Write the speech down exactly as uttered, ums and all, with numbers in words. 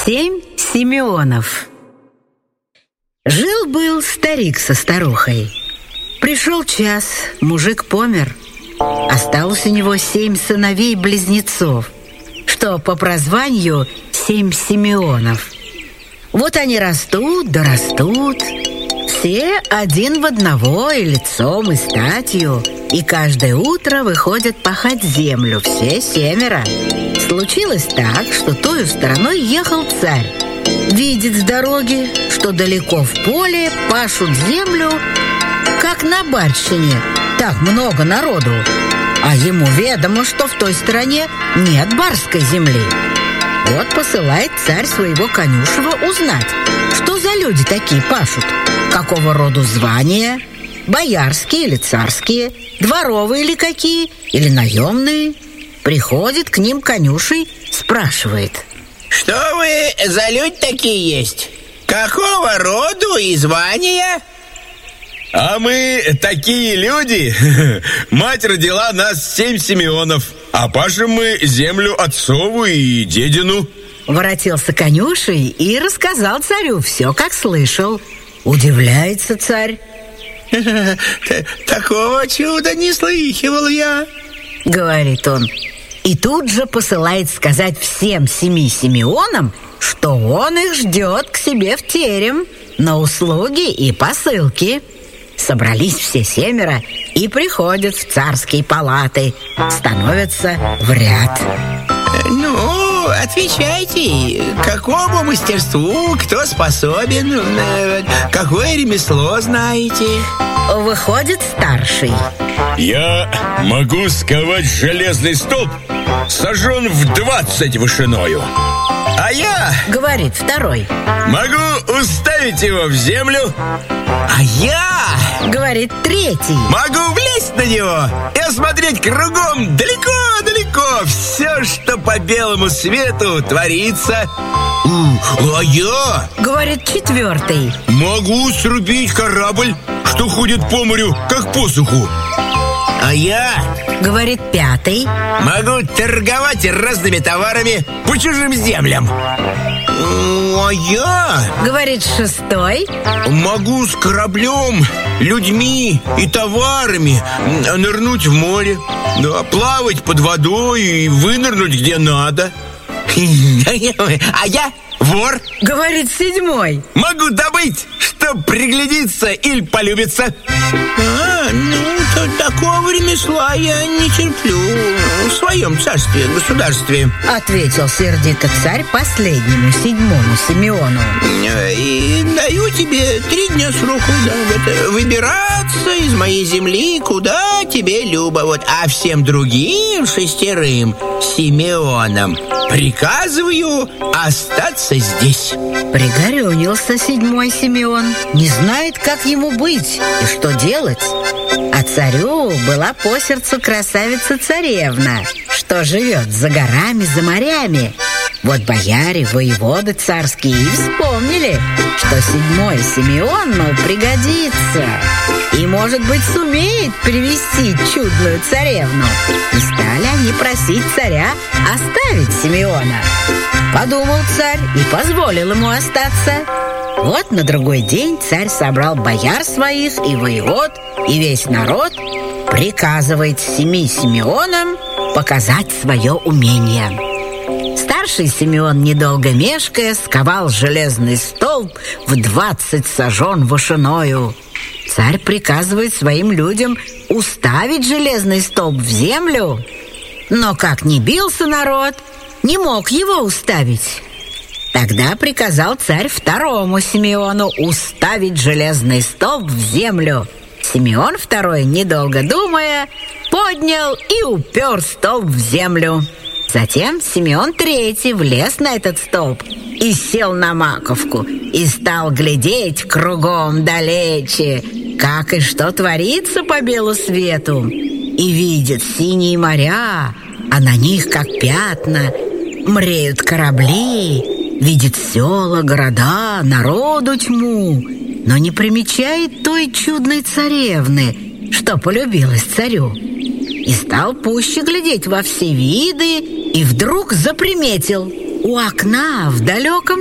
Семь Симеонов. Жил-был старик со старухой. Пришел час, мужик помер. Осталось у него семь сыновей-близнецов, что по прозванию семь Симеонов. Вот они растут да растут, все один в одного и лицом, и статью, и каждое утро выходят пахать землю, все семеро. Случилось так, что тою стороной ехал царь. Видит в дороге, что далеко в поле пашут землю, как на барщине, так много народу. А ему ведомо, что в той стороне нет барской земли. Вот посылает царь своего конюшева узнать, что за люди такие пашут, какого роду звания, боярские или царские, дворовые ли какие, или наемные. Приходит к ним конюшей, спрашивает: что вы за люди такие есть? Какого роду и звания? А мы такие люди. Мать родила нас семь Симеонов, а пашем мы землю отцову и дедину. Воротился конюшей и рассказал царю все, как слышал. Удивляется царь. Такого чуда не слыхивал я, говорит он. И тут же посылает сказать всем семи Симеонам, что он их ждет к себе в терем на услуги и посылки. Собрались все семеро и приходят в царские палаты, становятся в ряд. Ну, отвечайте, какому мастерству кто способен, какое ремесло знаете? Выходит старший. Я могу сковать железный столб, сожжен в двадцать вышиною. А я, говорит второй, могу уставить его в землю. А я, говорит третий, могу влезть на него и осмотреть кругом далеко-далеко все, что по белому свету творится. А я, говорит четвертый, могу срубить корабль, что ходит по морю, как по суху. А я, говорит пятый, могу торговать разными товарами по чужим землям. А я, говорит шестой, могу с кораблем, людьми и товарами нырнуть в море, да, плавать под водой и вынырнуть где надо. А я вор, говорит седьмой, могу добыть, чтоб приглядеться или полюбиться. А, ну, то такого ремесла я не терплю в своем царстве, государстве, ответил сердито царь последнему, седьмому Симеону. И даю тебе три дня сроку, да, вот, выбираться из моей земли, куда тебе любо, вот, а всем другим шестерым Симеонам приказываю остаться здесь. Пригорюнился седьмой Симеон, не знает, как ему быть и что делать. А царю была по сердцу красавица-царевна, что живет за горами, за морями. Вот бояре, воеводы царские и вспомнили, что седьмой Симеон, мол, пригодится и, может быть, сумеет привести чудную царевну. И стали они просить царя оставить Симеона. Подумал царь и позволил ему остаться. Вот на другой день царь собрал бояр своих и воевод, и весь народ, приказывает семи Симеонам показать свое умение. Старший Симеон, недолго мешкая, сковал железный столб в двадцать сажен вышиною. Царь приказывает своим людям уставить железный столб в землю, но как ни бился народ, не мог его уставить. Тогда приказал царь второму Симеону уставить железный столб в землю. Симеон второй, недолго думая, поднял и упер столб в землю. Затем Симеон третий влез на этот столб и сел на маковку, и стал глядеть кругом далече, как и что творится по белу свету. И видит синие моря, а на них, как пятна, мреют корабли, видит села, города, народу тьму, но не примечает той чудной царевны, что полюбилась царю. И стал пуще глядеть во все виды, и вдруг заприметил у окна в далеком